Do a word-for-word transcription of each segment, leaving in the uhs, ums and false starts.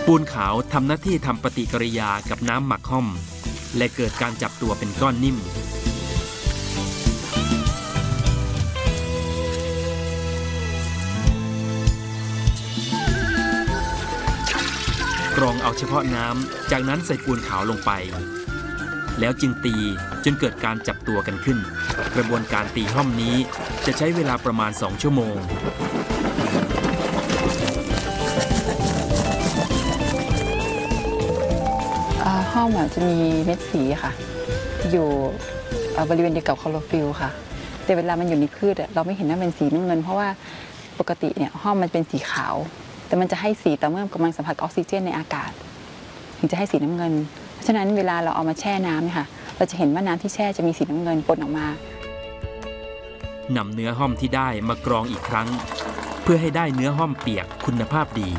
ปูนขาวทำหน้าที่ทำปฏิกิริยากับน้ำหมักห้อมและเกิดการจับตัวเป็นก้อนนิ่มกรองเอาเฉพาะน้ำจากนั้นใส่ปูนขาวลงไปแล้วจึงตีจนเกิดการจับตัวกันขึ้นกระบวนการตีห้อมนี้จะใช้เวลาประมาณสองชั่วโมงห้อมจะมีเม็ดสีค่ะอยู่บริเวณเดียวกับคลอโรฟิลล์ค่ะแต่เวลามันอยู่ในพืชเราไม่เห็นว่าเป็นสีน้ำเงินเพราะว่าปกติเนี่ยห้อมมันเป็นสีขาวแต่มันจะให้สีต่อเมื่อกำลังสัมผัสออกซิเจนในอากาศถึงจะให้สีน้ำเงินเพราะฉะนั้นเวลาเราเอามาแช่น้ำเนี่ยค่ะเราจะเห็นว่าน้ำที่แช่จะมีสีน้ำเงินปนออกมานำเนื้อห้อมที่ได้มากรองอีกครั้งเพื่อให้ได้เนื้อห้อมเปียกคุณภาพดี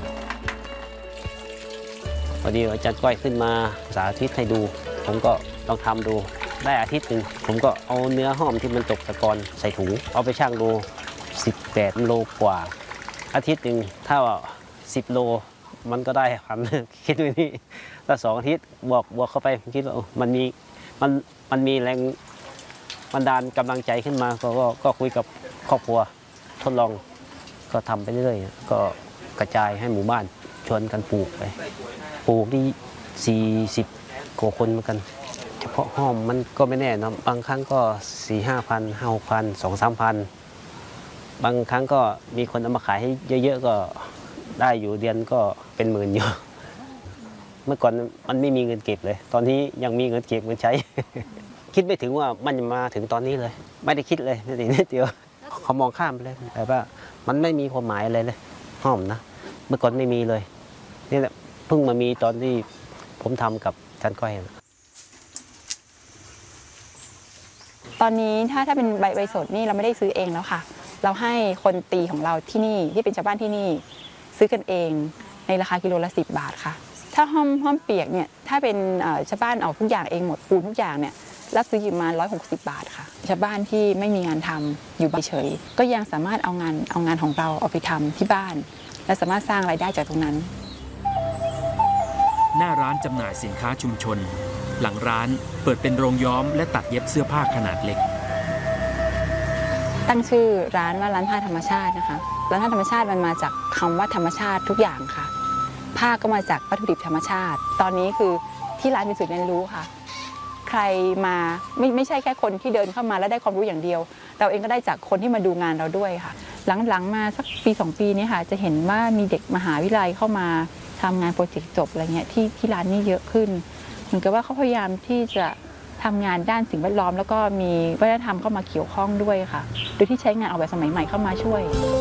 พอดีอาจารย์ก้อยขึ้นมาสาธิตให้ดูผมก็ลองทำดูได้อาทิตย์หนึ่งผมก็เอาเนื้อห้อมที่มันตกตะกอนใส่ถุงเอาไปชั่งดูสิบแปดโลกว่าอาทิตย์หนึ่งถ้าสิบโลมันก็ได้พันคิดดูนี่ถ้าสองอาทิตย์บวกบวกเข้าไปผมคิดว่ามันมีมันมันมีแรงบันดาลกำลังใจขึ้นมาก็ก็ก็คุยกับครอบครัวทดลองก็ทำไปเรื่อยๆก็กระจายให้หมู่บ้านชวนกันปลูกไปปลูกที่สี่สิบกว่าคนเหมือนกันเฉพาะห้อมมันก็ไม่แน่นะบางครั้งก็สี่ห้าพันห้าหกพันสองสามพันบางครั้งก็มีคนเอามาขายให้เยอะๆก็ได้อยู่เดือนก็เป็นหมื่นอยู่เมื่อก่อนมันไม่มีเงินเก็บเลยตอนนี้ยังมีเงินเก็บเงินใช้ คิดไม่ถึงว่ามันจะมาถึงตอนนี้เลยไม่ได้คิดเลยไม่ได้นิดเดียวเขามองข้ามไปเลยแต่ว่ามันไม่มีความหมายอะไรเลยห้อมนะเมื่อก่อนไม่มีเลยนี่แหละเพิ่งมามีตอนที่ผมทำกับอาจารย์ก้อยตอนนี้ถ้าถ้าเป็นใบใบสดนี่เราไม่ได้ซื้อเองแล้วค่ะเราให้คนตีของเราที่นี่ที่เป็นชาวบ้านที่นี่ซื้อกันเองในราคากิโลละสิบบาทค่ะถ้าห้อมห้อมเปียกเนี่ยถ้าเป็นชาวบ้านออกทุกอย่างเองหมดปูนทุกอย่างเนี่ยรับซื้ออยู่ประมาณร้อยหกสิบบาทค่ะชาวบ้านที่ไม่มีงานทำอยู่เฉยๆก็ยังสามารถเอางานเอางานของเราเอาไปทำที่บ้านและสามารถสร้างรายได้จากตรงนั้นหน้าร้านจำหน่ายสินค้าชุมชนหลังร้านเปิดเป็นโรงย้อมและตัดเย็บเสื้อผ้าขนาดเล็กตั้งชื่อร้านว่าร้านผ้าธรรมชาตินะคะร้านผ้าธรรมชาติมันมาจากคำว่าธรรมชาติทุกอย่างค่ะผ้าก็มาจากวัตถุดิบธรรมชาติตอนนี้คือที่ร้านเป็นศูนย์เรียนรู้ค่ะใครมาไม่ไม่ใช่แค่คนที่เดินเข้ามาแล้วได้ความรู้อย่างเดียวเราเองก็ได้จากคนที่มาดูงานเราด้วยค่ะหลังๆมาสักปีสองปีนี้ค่ะจะเห็นว่ามีเด็กมหาวิทยาลัยเข้ามาทำงานโปรเจกต์จบอะไรเงี้ยที่ที่ร้านนี้เยอะขึ้นเหมือนกับว่าเขาพยายามที่จะทำงานด้านสิ่งแวดล้อมแล้วก็มีวัฒนธรรมเข้ามาเกี่ยวข้องด้วยค่ะโดยที่ใช้งานออกแบบสมัยใหม่เข้ามาช่วย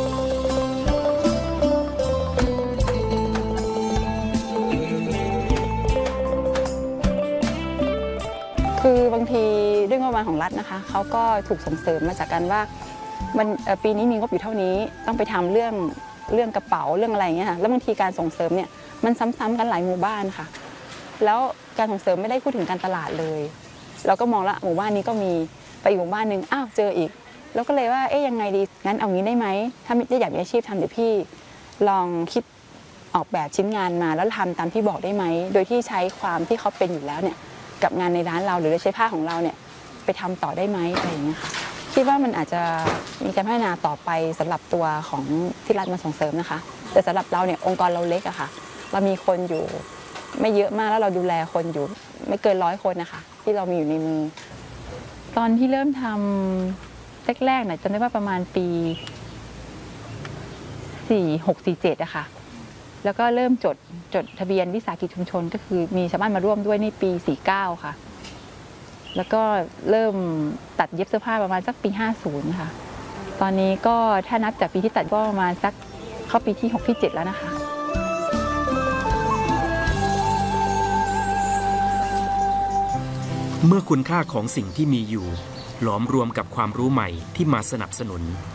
คือบางทีด้วยงบประมาณของรัฐนะคะเขาก็ถูกส่งเสริมมาจากการว่ามันปีนี้มีงบอยู่เท่านี้ต้องไปทำเรื่องเรื่องกระเป๋าเรื่องอะไรเงี้ยค่ะแล้วบางทีการส่งเสริมเนี่ยมันซ้ำๆกันหลายหมู่บ้านค่ะแล้วการส่งเสริมไม่ได้พูดถึงการตลาดเลยเราก็มองละหมู่บ้านนี้ก็มีไปอีกหมู่บ้านหนึ่งอ้าวเจออีกแล้วก็เลยว่าเอ๊ยยังไงดีงั้นเอางี้ได้ไหมถ้าไม่อยากมีอาชีพทำเดี๋ยวพี่ลองคิดออกแบบชิ้นงานมาแล้วทำตามที่บอกได้ไหมโดยที่ใช้ความที่เขาเป็นอยู่แล้วเนี่ยกับงานในร้านเราหรือใช้ผ้าของเราเนี่ยไปทำต่อได้ไหมอะไรอย่างเงี้ยค่ะคิดว่ามันอาจจะมีการพัฒนาต่อไปสำหรับตัวของที่รัฐมาส่งเสริมนะคะแต่สำหรับเราเนี่ยองค์กรเราเล็กอะค่ะเรามีคนอยู่ไม่เยอะมากแล้วเราดูแลคนอยู่ไม่เกินร้อยคนนะคะที่เรามีอยู่ในมือตอนที่เริ่มทำแรกๆเนี่ยจำได้ว่าประมาณปีสี่หกสี่เจ็ดอะค่ะแล้วก็เริ่มจดจดทะเบียนวิสาหกิจชุมชนก็คือมีชาวบ้านมาร่วมด้วยในปีสี่เก้าค่ะแล้วก็เริ่มตัดเย็บเสื้อผ้าประมาณสักปีห้าสิบค่ะตอนนี้ก็ถ้านับจากปีที่ตัดก็ประมาณสักเข้าปีที่หกที่เจ็ดแล้วนะคะเมื่อคุณค่าของสิ่งที่มีอยู่หลอมรวมกับความรู้ใหม่ที่มาสนับสนุน